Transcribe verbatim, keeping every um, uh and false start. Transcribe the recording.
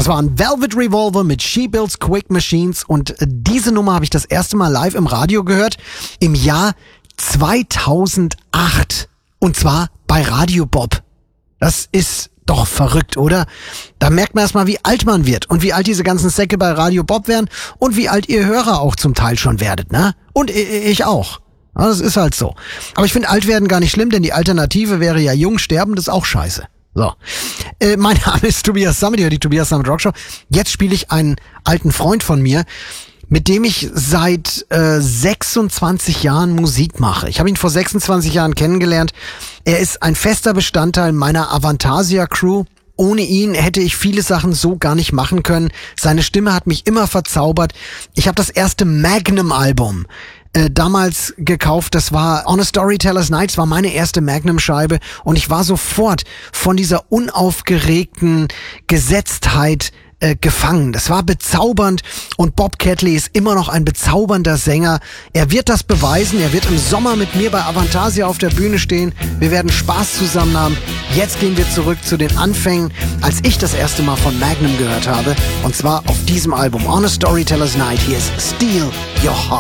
Das war ein Velvet Revolver mit She Builds Quick Machines und diese Nummer habe ich das erste Mal live im Radio gehört im Jahr zweitausendacht und zwar bei Radio Bob. Das ist doch verrückt, oder? Da merkt man erstmal, wie alt man wird und wie alt diese ganzen Säcke bei Radio Bob werden und wie alt ihr Hörer auch zum Teil schon werdet, ne? Und ich auch. Das ist halt so. Aber ich finde alt werden gar nicht schlimm, denn die Alternative wäre ja jung sterben, das ist auch scheiße. So. Äh, mein Name ist Tobias Sammet, die Tobias Sammet Rockshow. Jetzt spiele ich einen alten Freund von mir, mit dem ich seit äh, sechsundzwanzig Jahren Musik mache. Ich habe ihn vor sechsundzwanzig Jahren kennengelernt. Er ist ein fester Bestandteil meiner Avantasia-Crew. Ohne ihn hätte ich viele Sachen so gar nicht machen können. Seine Stimme hat mich immer verzaubert. Ich habe das erste Magnum-Album äh, damals gekauft. Das war On a Storyteller's Night. Das war meine erste Magnum-Scheibe. Und ich war sofort von dieser unaufgeregten Gesetztheit Äh, gefangen. Das war bezaubernd und Bob Catley ist immer noch ein bezaubernder Sänger. Er wird das beweisen. Er wird im Sommer mit mir bei Avantasia auf der Bühne stehen. Wir werden Spaß zusammen haben. Jetzt gehen wir zurück zu den Anfängen, als ich das erste Mal von Magnum gehört habe. Und zwar auf diesem Album On a Storyteller's Night. Hier ist Steal Your Heart.